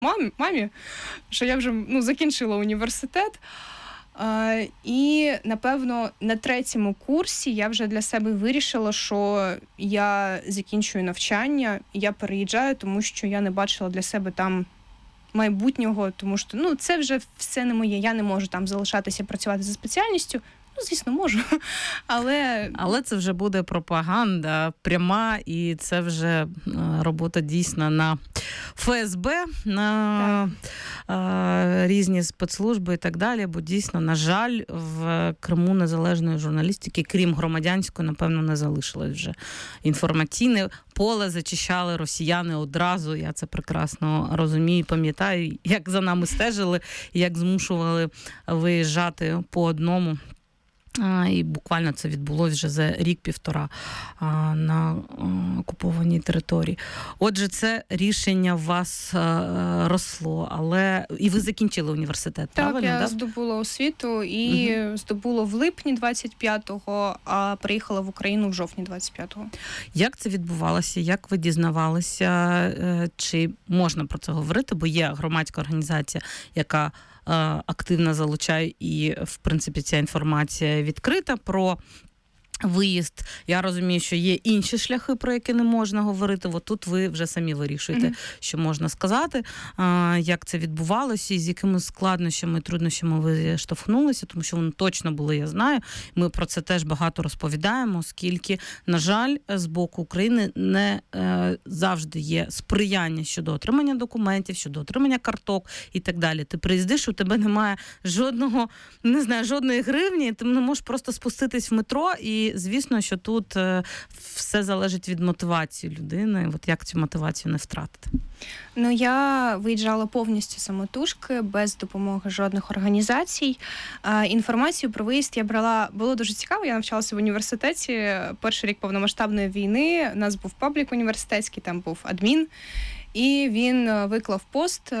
мамі, що я вже закінчила університет. І, напевно, на 3-му курсі я вже для себе вирішила, що я закінчую навчання, і я переїжджаю, тому що я не бачила для себе там майбутнього, тому що це вже все не моє, я не можу там залишатися працювати за спеціальністю. Звісно, можу, Але це вже буде пропаганда пряма, і це вже робота дійсно на ФСБ, на різні спецслужби і так далі, бо дійсно, на жаль, в Криму незалежної журналістики, крім громадянської, напевно, не залишилось вже. Інформаційне поле зачищали росіяни одразу, я це прекрасно розумію, пам'ятаю, як за нами стежили, як змушували виїжджати по одному. І буквально це відбулося вже за рік-півтора на окупованій території. Отже, це рішення у вас росло, але і ви закінчили університет, правильно? Так, я здобула освіту і здобула в липні 25-го, а приїхала в Україну в жовтні 25-го. Як це відбувалося? Як ви дізнавалися? Чи можна про це говорити? Бо є громадська організація, яка активно залучає, і, в принципі, ця інформація відкрита про виїзд. Я розумію, що є інші шляхи, про які не можна говорити. От тут ви вже самі вирішуєте, що можна сказати, як це відбувалося і з якими складнощами, труднощами ви штовхнулися, тому що вони точно були, я знаю. Ми про це теж багато розповідаємо, оскільки, на жаль, з боку України не завжди є сприяння щодо отримання документів, щодо отримання карток і так далі. Ти приїздиш, у тебе немає жодної гривні, ти не можеш просто спуститись в метро, і звісно, що тут все залежить від мотивації людини. От як цю мотивацію не втратити? Я виїжджала повністю самотужки, без допомоги жодних організацій. Інформацію про виїзд я брала, було дуже цікаво, я навчалася в університеті. Перший рік повномасштабної війни, у нас був паблік університетський, там був адмін, і він виклав пост,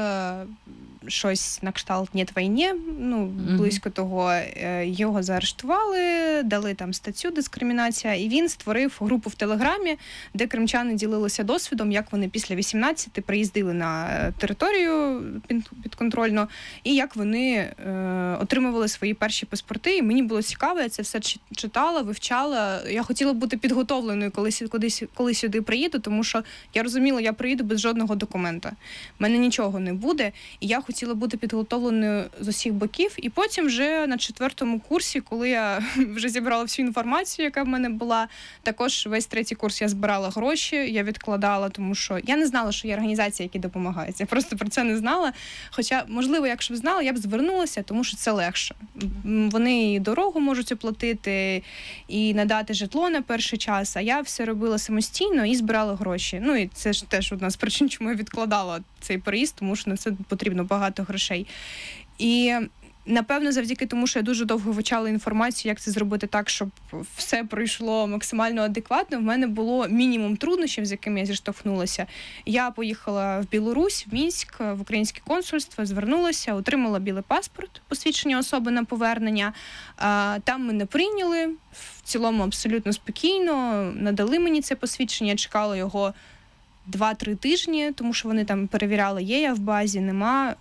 щось на кшталт «Нет війні», близько того, його заарештували, дали там статтю «Дискримінація», і він створив групу в Телеграмі, де кримчани ділилися досвідом, як вони після 18 приїздили на територію підконтрольно, і як вони отримували свої перші паспорти. І мені було цікаво, я це все читала, вивчала. Я хотіла бути підготовленою, коли сюди приїду, тому що я розуміла, я приїду без жодного документа. В мене нічого не буде, і я хотіла бути підготовленою з усіх боків. І потім вже на 4-му курсі, коли я вже зібрала всю інформацію, яка в мене була, також весь 3-й курс я збирала гроші, я відкладала, тому що я не знала, що є організації, які допомагають. Я просто про це не знала. Хоча, можливо, якщо б знала, я б звернулася, тому що це легше. Вони і дорогу можуть оплатити, і надати житло на перший час, а я все робила самостійно і збирала гроші. І це ж теж одна з причин, чому я відкладала цей переїзд, тому що на це потрібно багато грошей. І, напевно, завдяки тому, що я дуже довго вивчала інформацію, як це зробити так, щоб все пройшло максимально адекватно, в мене було мінімум труднощів, з якими я зіштовхнулася. Я поїхала в Білорусь, в Мінськ, в українське консульство, звернулася, отримала білий паспорт, посвідчення особи на повернення. Там мене прийняли, в цілому абсолютно спокійно, надали мені це посвідчення, я чекала його 2-3 тижні, тому що вони там перевіряли, є я в базі, нема.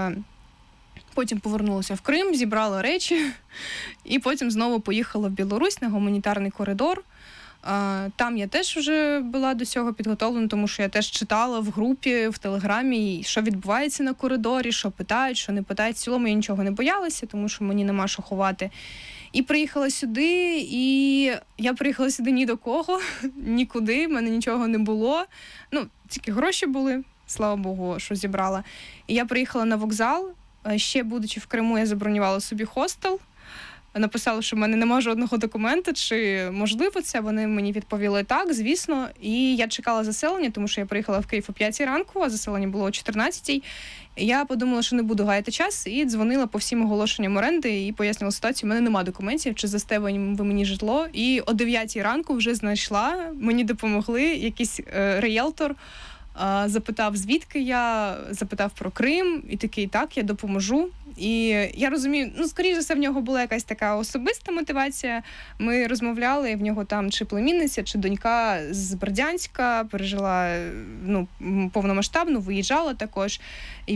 Потім повернулася в Крим, зібрала речі і потім знову поїхала в Білорусь на гуманітарний коридор. Там я теж вже була до цього підготовлена, тому що я теж читала в групі, в Телеграмі, що відбувається на коридорі, що питають, що не питають. В цілому я нічого не боялася, тому що мені нема що ховати. І приїхала сюди, і я приїхала сюди ні до кого, нікуди, в мене нічого не було. Тільки гроші були, слава Богу, що зібрала. І я приїхала на вокзал, ще будучи в Криму, я забронювала собі хостел, написала, що в мене немає жодного документа, чи можливо це, вони мені відповіли так, звісно. І я чекала заселення, тому що я приїхала в Київ о 5 ранку, а заселення було о 14. Я подумала, що не буду гаяти час, і дзвонила по всім оголошенням оренди і пояснила ситуацію, в мене немає документів, чи здасте ви мені житло. І о 9 ранку вже знайшла, мені допомогли, якийсь ріелтор, запитав, звідки я, запитав про Крим, і такий, так, я допоможу. І я розумію, скоріше за все, в нього була якась така особиста мотивація. Ми розмовляли, в нього там чи племінниця, чи донька з Бердянська, пережила повномасштабну, виїжджала також. І